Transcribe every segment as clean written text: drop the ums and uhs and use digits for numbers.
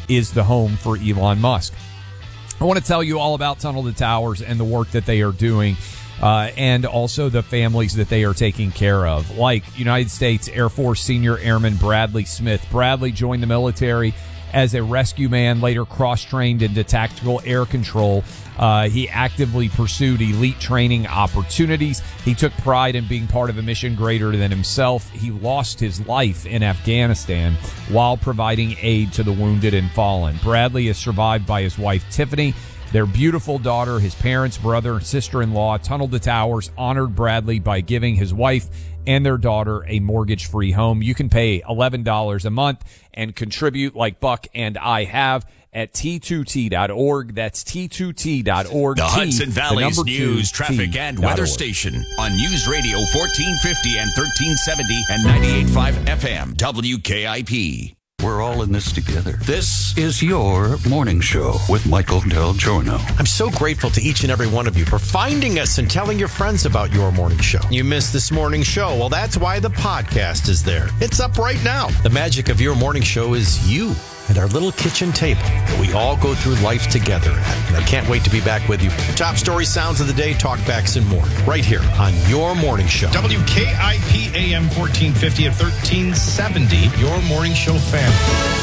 is the home for Elon Musk. I want to tell you all about Tunnel to Towers and the work that they are doing, and also the families that they are taking care of, like United States Air Force Senior Airman Bradley Smith. Bradley joined the military as a rescue man, later cross-trained into tactical air control. He actively pursued elite training opportunities. He took pride in being part of a mission greater than himself. He lost his life in Afghanistan while providing aid to the wounded and fallen. Bradley is survived by his wife, Tiffany, their beautiful daughter, his parents, brother, and sister-in-law. Tunnel to Towers honored Bradley by giving his wife and their daughter a mortgage-free home. You can pay $11 a month and contribute like Buck and I have at T2T.org. That's T2T.org. The Hudson Valley's news, traffic, and weather station on News Radio 1450 and 1370 and 98.5 FM WKIP. We're all in this together. This is your morning show with Michael Del Giorno. I'm so grateful to each and every one of you for finding us and telling your friends about your morning show. You missed this morning show? Well, that's why the podcast is there. It's up right now. The magic of your morning show is you and our little kitchen table that we all go through life together at. And I can't wait to be back with you. Top story, sounds of the day, talkbacks, and more. Right here on your morning show. WKIP AM 1450 at 1370. Your morning show family.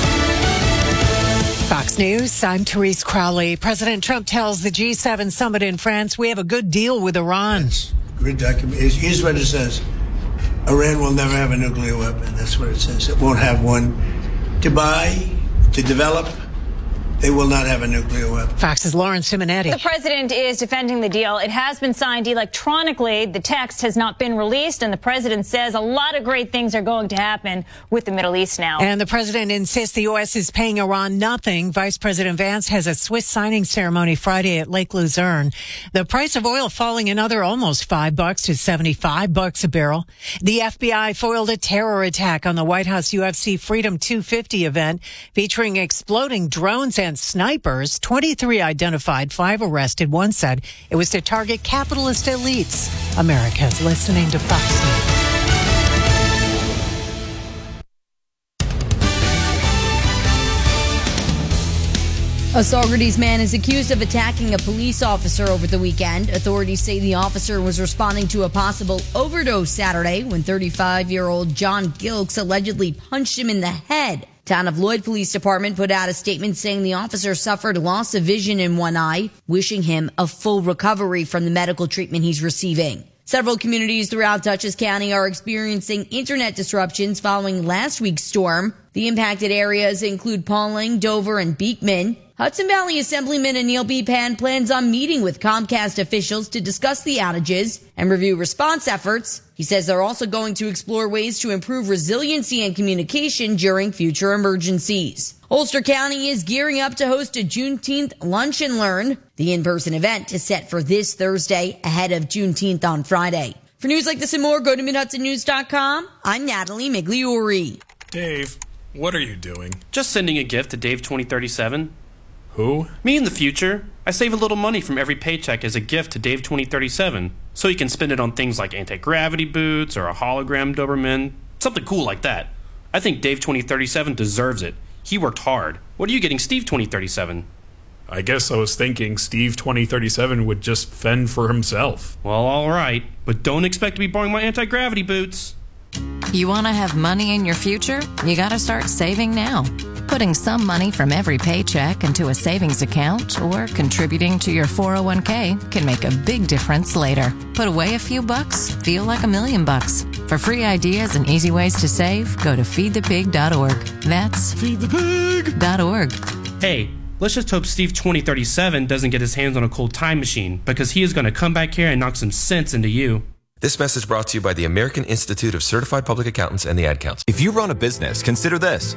Fox News, I'm Therese Crowley. President Trump tells the G7 summit in France, we have a good deal with Iran. It's a great document. Here's what it says. Iran will never have a nuclear weapon. That's what it says. It won't have one to buy, to develop. They will not have a nuclear weapon. Fox's Lauren Simonetti. The president is defending the deal. It has been signed electronically. The text has not been released, and the president says a lot of great things are going to happen with the Middle East now. And the president insists the U.S. is paying Iran nothing. Vice President Vance has a Swiss signing ceremony Friday at Lake Luzerne. The price of oil falling another almost $5 to $75 a barrel. The FBI foiled a terror attack on the White House UFC Freedom 250 event featuring exploding drones and snipers. 23 identified, 5 arrested. One said it was to target capitalist elites. America's listening to Fox News. A Saugerties man is accused of attacking a police officer over the weekend. Authorities say the officer was responding to a possible overdose Saturday when 35-year-old John Gilks allegedly punched him in the head. Town of Lloyd Police Department put out a statement saying the officer suffered loss of vision in one eye, wishing him a full recovery from the medical treatment he's receiving. Several communities throughout Dutchess County are experiencing internet disruptions following last week's storm. The impacted areas include Pauling, Dover, and Beekman. Hudson Valley Assemblyman Anil Bepan plans on meeting with Comcast officials to discuss the outages and review response efforts. He says they're also going to explore ways to improve resiliency and communication during future emergencies. Ulster County is gearing up to host a Juneteenth Lunch and Learn. The in-person event is set for this Thursday ahead of Juneteenth on Friday. For news like this and more, go to MidHudsonNews.com. I'm Natalie Migliori. Dave, what are you doing? Just sending a gift to Dave 2037. Who? Me in the future. I save a little money from every paycheck as a gift to Dave 2037, so he can spend it on things like anti-gravity boots or a hologram Doberman, something cool like that. I think Dave 2037 deserves it. He worked hard. What are you getting Steve 2037? I guess I was thinking Steve 2037 would just fend for himself. Well, all right, but don't expect to be borrowing my anti-gravity boots. You want to have money in your future? You got to start saving now. Putting some money from every paycheck into a savings account or contributing to your 401k can make a big difference later. Put away a few bucks, feel like $1 million. For free ideas and easy ways to save, go to feedthepig.org. That's feedthepig.org. Hey, let's just hope Steve 2037 doesn't get his hands on a cool time machine, because he is going to come back here and knock some sense into you. This message brought to you by the American Institute of Certified Public Accountants and the Ad Council. If you run a business, consider this.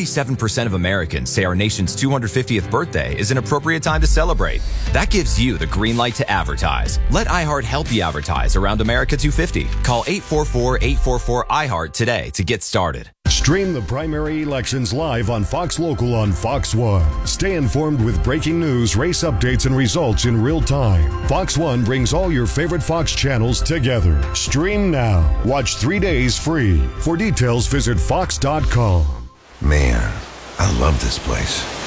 77% of Americans say our nation's 250th birthday is an appropriate time to celebrate. That gives you the green light to advertise. Let iHeart help you advertise around America 250. Call 844-844-iHeart today to get started. Stream the primary elections live on Fox Local on Fox One. Stay informed with breaking news, race updates, and results in real time. Fox One brings all your favorite Fox channels together. Stream now. Watch 3 days free. For details, visit fox.com. Man, I love this place.